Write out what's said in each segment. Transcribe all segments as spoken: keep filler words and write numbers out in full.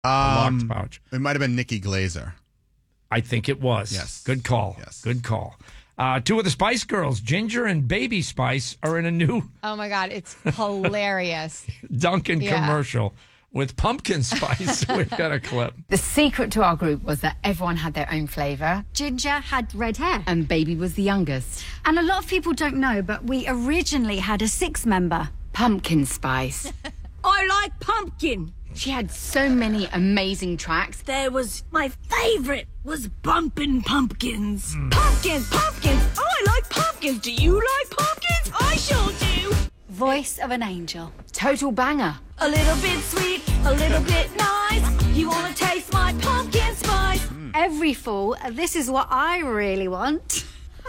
Um, locked pouch. It might have been Nikki Glazer. I think it was. Yes. Good call. Yes. Good call. Uh, two of the Spice Girls, Ginger and Baby Spice, are in a new Oh, my God. It's hilarious. Dunkin' Yeah. commercial with pumpkin spice. We've got a clip. The secret to our group was that everyone had their own flavour. Ginger had red hair. And Baby was the youngest. And a lot of people don't know, but we originally had a six-member. Pumpkin Spice. I like pumpkin. She had so many amazing tracks. There was, my favourite was Bumpin' Pumpkins. Mm. Pumpkins, pumpkins. Oh, I like pumpkins. Do you like pumpkins? I sure do. Voice of an angel. Total banger. A little bit sweet, a little bit nice. You want to taste my pumpkin spice? Mm. Every fall, this is what I really want.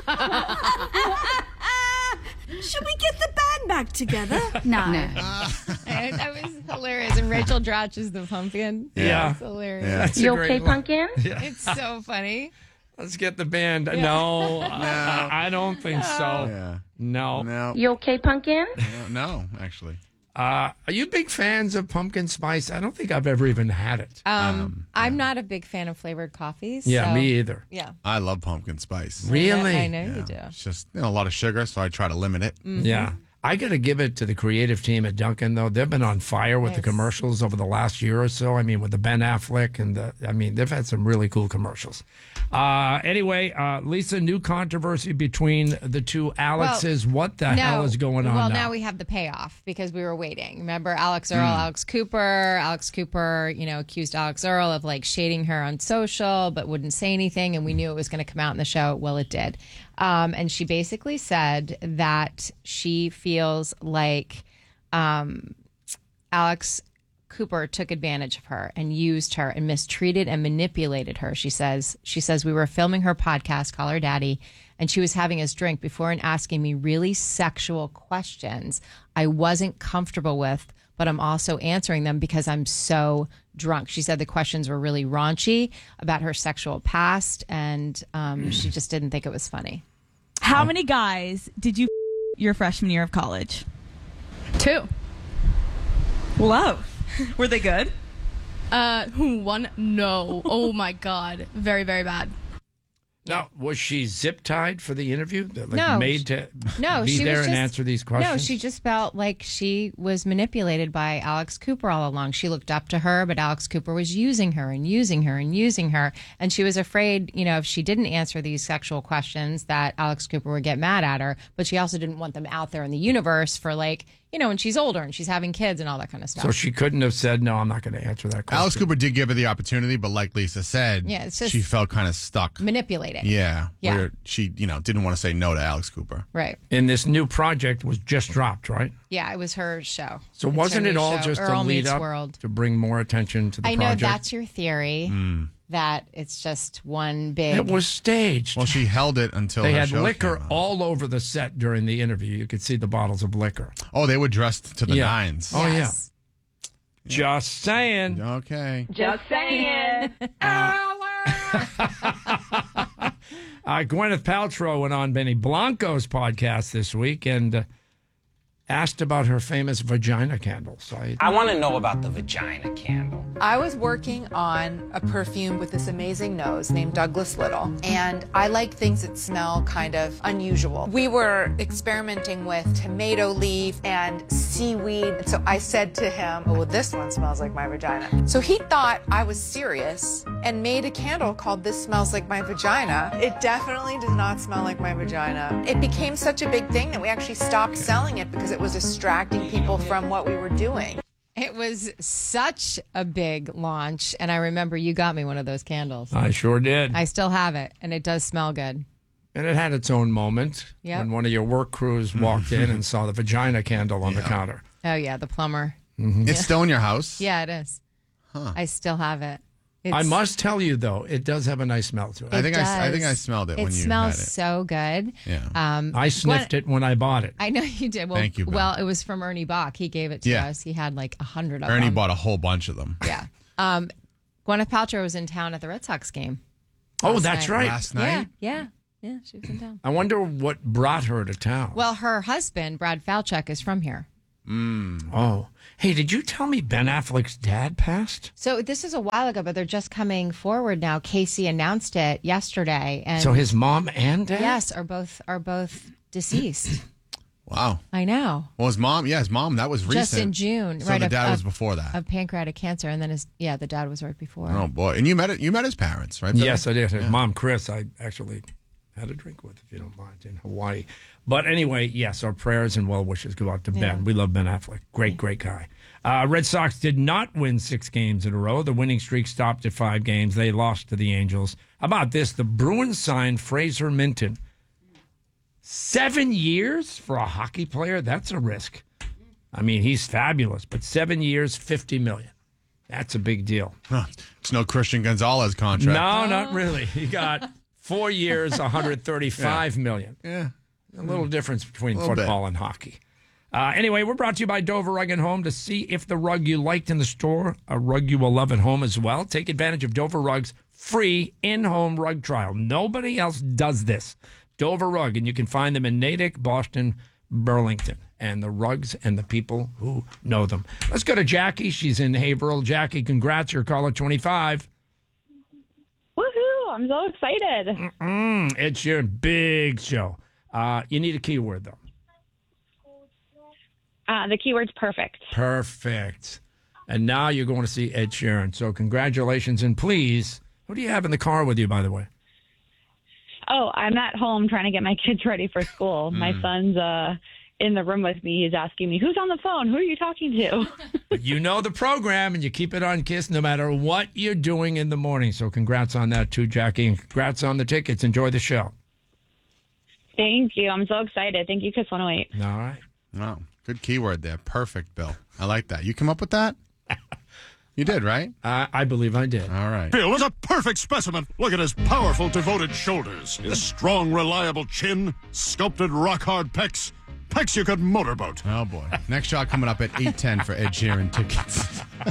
Should we get the band back together? No. No. And that was hilarious. And Rachel Dratch is the pumpkin. Yeah. It's hilarious. Yeah. That's a You great okay, line. pumpkin? Yeah. It's so funny. Let's get the band. No, I, I don't think so. Yeah. No. No. You okay, pumpkin? No, no, actually. Uh, are you big fans of pumpkin spice? I don't think I've ever even had it. Um, I'm not a big fan of flavored coffees. yeah, so- me either. Yeah. I love pumpkin spice. Really? I know Yeah. you do. It's just you know, a lot of sugar, so I try to limit it. Mm. Yeah. I got to give it to the creative team at Dunkin', though. They've been on fire with the Yes. commercials over the last year or so. I mean, with the Ben Affleck and the, I mean, they've had some really cool commercials. Uh, anyway, uh, Lisa, new controversy between the two Alexes. what the hell is going on well, now? now we have the payoff because we were waiting. Remember Alex Earl, Mm. Alex Cooper. Alex Cooper, you know, accused Alex Earl of like shading her on social, but wouldn't say anything. And we knew it was going to come out in the show. Well, it did. Um, and she basically said that she feels like um, Alex Cooper took advantage of her and used her and mistreated and manipulated her. She says, she says, we were filming her podcast, Call Her Daddy, and she was having us drink before and asking me really sexual questions I wasn't comfortable with, but I'm also answering them because I'm so drunk. She said the questions were really raunchy about her sexual past, and um, she just didn't think it was funny. How many guys did you f- your freshman year of college? Two. Whoa. Were they good? Uh, one? No. Oh my God. Very, very bad. Now, was she zip tied for the interview? Like No. made to No, be she there was and just- answer these questions? No, she just felt like she was manipulated by Alex Cooper all along. She looked up to her, but Alex Cooper was using her and using her and using her. And she was afraid, you know, if she didn't answer these sexual questions, that Alex Cooper would get mad at her. But she also didn't want them out there in the universe for, like, you know, when she's older and she's having kids and all that kind of stuff. So she couldn't have said, no, I'm not going to answer that question. Alice Cooper did give her the opportunity, but like Lisa said, Yeah, it's just- she felt kind of stuck. Manipulating. Yeah, Yeah. where she, you know, didn't want to say no to Alex Cooper. Right. And this new project was just dropped, right? Yeah, it was her show. So It's wasn't her it new all show, just to Earl lead Meets up World. to bring more attention to the I know project? that's your theory, that it's just one big... It was staged. Well, she held it until They her had show liquor came out. all over the set during the interview. You could see the bottles of liquor. Oh, they were dressed to the Yeah. nines. Oh, Yes. yeah. Just saying. Okay. Just saying. Uh, Gwyneth Paltrow went on Benny Blanco's podcast this week and uh, asked about her famous vagina candles. I, I want to know about the vagina candle. I was working on a perfume with this amazing nose named Douglas Little, and I like things that smell kind of unusual. We were experimenting with tomato leaf and seaweed, so I said to him, oh, well, this one smells like my vagina. So he thought I was serious and made a candle called This Smells Like My Vagina. It definitely does not smell like my vagina. It became such a big thing that we actually stopped selling it because it was distracting people from what we were doing. It was such a big launch, and I remember you got me one of those candles. I sure did. I still have it, and it does smell good. And it had its own moment Yep. when one of your work crews walked in and saw the vagina candle on the counter. Oh, yeah, the plumber. It's still in your house? Yeah, it is. I still have it. It's, I must tell you, though, it does have a nice smell to it. I think I, does. I think I smelled it, It when you smells had it. so good. Yeah. Um, I sniffed it when I bought it. I know you did. Well, Thank you, Ben. Well, it was from Ernie Bach. He gave it to Yeah. us. He had like a hundred of Ernie them. bought a whole bunch of them. Yeah. Um, Gwyneth Paltrow was in town at the Red Sox game. Oh, last that's night. right. Last night? Yeah, yeah, yeah. She was in town. I wonder what brought her to town. Well, her husband, Brad Falchuk, is from here. Mm. Oh. Hey, did you tell me Ben Affleck's dad passed? So this is a while ago, but they're just coming forward now. Casey announced it yesterday, and so his mom and dad, yes, are both are both deceased. Wow. I know. Well, his mom, yeah, his mom, that was recent. Just in June, so right? the of- dad was of- before that. of pancreatic cancer, and then his yeah, the dad was right before. Oh boy! And you met it. You met his parents, right? Billy? Yes, I did. His Yeah. mom, Chris, I actually had a drink with, if you don't mind, in Hawaii. But anyway, yes, our prayers and well wishes go out to Yeah. Ben. We love Ben Affleck. Great, great guy. Uh, Red Sox did not win six games in a row. The winning streak stopped at five games. They lost to the Angels. How about this? The Bruins signed Fraser Minton. Seven years for a hockey player? That's a risk. I mean, he's fabulous, but seven years, fifty million dollars. That's a big deal. Huh. It's no Christian Gonzalez contract. No, not really. He got four years, one hundred thirty-five million Yeah. dollars. A little difference between Little football and hockey. Uh, anyway, we're brought to you by Dover Rug and Home. To see if the rug you liked in the store, a rug you will love at home as well, take advantage of Dover Rug's free in-home rug trial. Nobody else does this. Dover Rug, and you can find them in Natick, Boston, Burlington, and the rugs and the people who know them. Let's go to Jackie. She's in Haverhill. Jackie, congrats. You're caller twenty-five. Woohoo! I'm so excited. Mm, it's your big show. Uh, you need a keyword, though. Uh, the keyword's perfect. Perfect. And now you're going to see Ed Sheeran. So congratulations. And please, who do you have in the car with you, by the way? Oh, I'm at home trying to get my kids ready for school. My son's uh, in the room with me. He's asking me, who's on the phone? Who are you talking to? But you know the program, and you keep it on KISS no matter what you're doing in the morning. So congrats on that, too, Jackie. And congrats on the tickets. Enjoy the show. Thank you. I'm so excited. Thank you, Kiss one oh eight. All right. Wow. Good keyword there. Perfect, Bill. I like that. You come up with that? You did, right? Uh, I believe I did. All right. Bill is a perfect specimen. Look at his powerful, devoted shoulders, his strong, reliable chin, sculpted rock-hard pecs, pecs you could motorboat. Oh, boy. Next shot coming up at eight ten for Ed Sheeran tickets.